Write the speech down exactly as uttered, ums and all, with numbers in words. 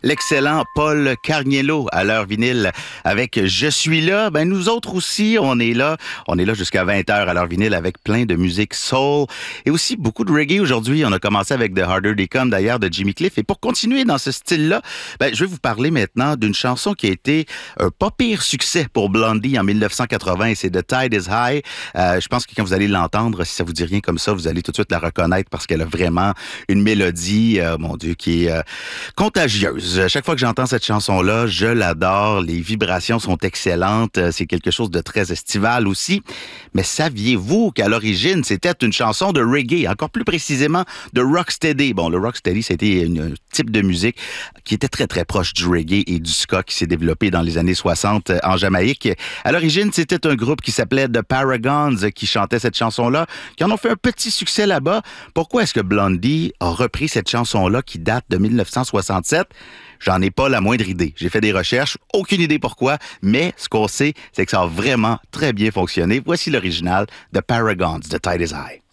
L'excellent Paul Carniello à l'heure vinyle avec Je suis là. Ben nous autres aussi, on est là. On est là jusqu'à vingt heures à l'heure vinyle avec plein de musique soul et aussi beaucoup de reggae aujourd'hui. On a commencé avec The Harder They Come d'ailleurs de Jimmy Cliff. Et pour continuer dans ce style-là, ben, je vais vous parler maintenant d'une chanson qui a été un pas pire succès pour Blondie en dix-neuf cent quatre-vingts. C'est The Tide is High. Euh, je pense que quand vous allez l'entendre, si ça vous dit rien comme ça, vous allez tout de suite la reconnaître parce qu'elle a vraiment une mélodie, euh, mon Dieu, qui est euh, contagieuse. Chaque fois que j'entends cette chanson-là, je l'adore. Les vibrations sont excellentes. C'est quelque chose de très estival aussi. Mais saviez-vous qu'à l'origine, c'était une chanson de reggae, encore plus précisément de rocksteady. Bon, le rocksteady, c'était un type de musique qui était très, très proche du reggae et du ska qui s'est développé dans les années soixante en Jamaïque. À l'origine, c'était un groupe qui s'appelait The Paragons qui chantait cette chanson-là, qui en ont fait un petit succès là-bas. Pourquoi est-ce que Blondie a repris cette chanson-là qui date de dix-neuf cent soixante-sept? J'en ai pas la moindre idée. J'ai fait des recherches, aucune idée pourquoi, mais ce qu'on sait, c'est que ça a vraiment très bien fonctionné. Voici l'original de Paragons, The Tide is High.